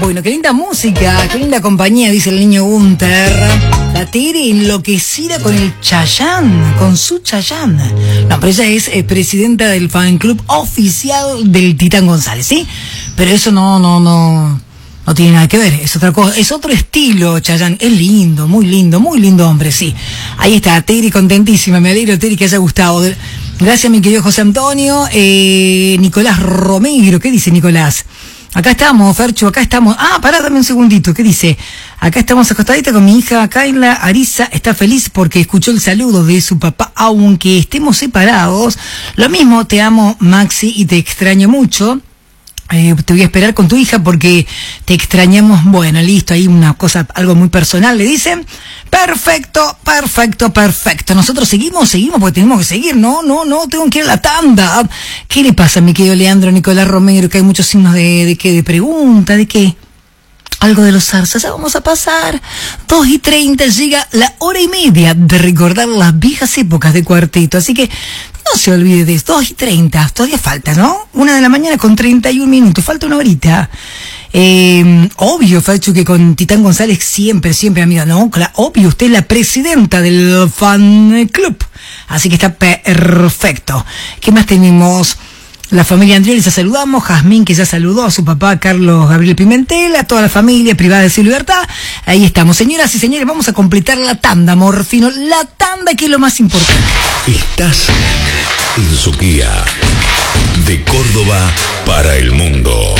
Bueno, qué linda música, qué linda compañía, dice el niño Gunter. La Tere enloquecida con el Chayanne, con su Chayanne. No, pero ella es presidenta del fan club oficial del Titán González, ¿sí? Pero eso no tiene nada que ver, es otra cosa, es otro estilo, Chayanne. Es lindo, muy lindo hombre, sí. Ahí está, Tere contentísima, me alegro, Tere, que haya gustado. Gracias, mi querido José Antonio. Nicolás Romero, ¿qué dice Nicolás? Acá estamos, Fercho, acá estamos. Pará, dame un segundito. ¿Qué dice? Acá estamos acostadita con mi hija Kayla. Arisa está feliz porque escuchó el saludo de su papá, aunque estemos separados. Lo mismo, te amo, Maxi, y te extraño mucho. Te voy a esperar con tu hija porque te extrañamos. Bueno, listo, ahí una cosa, algo muy personal, le dicen. Perfecto. Nosotros seguimos porque tenemos que seguir. No, tengo que ir a la tanda. ¿Qué le pasa, mi querido Leandro Nicolás Romero? Que hay muchos signos de pregunta, ¿de qué? Algo de los zarzas. Ya vamos a pasar 2:30, llega la hora y media de recordar las viejas épocas de Cuarteto, así que no se olvide de eso. 2:30, todavía falta, ¿no? 1:00 con 31 minutos, falta una horita. Obvio, Fachu, que con Titán González siempre, amiga, ¿no? Obvio, usted es la presidenta del fan club, así que está perfecto. ¿Qué más tenemos? La familia Andrioli ya saludamos, Jazmín, que ya saludó a su papá Carlos Gabriel Pimentel, a toda la familia privada de su libertad. Ahí estamos, señoras y señores, vamos a completar la tanda, Morfino, la tanda, que es lo más importante. Estás en Suquía, de Córdoba para el mundo.